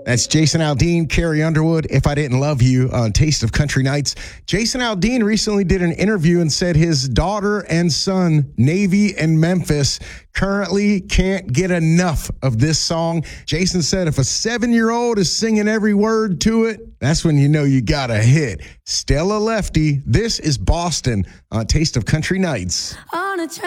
That's Jason Aldean, Carrie Underwood, If I Didn't Love You on Taste of Country Nights. Jason Aldean recently did an interview and said his daughter and son, Navy and Memphis, currently can't get enough of this song. Jason said if a 7-year-old is singing every word to it, that's when you know you got a hit. Stella Lefty, this is Boston on Taste of Country Nights. On a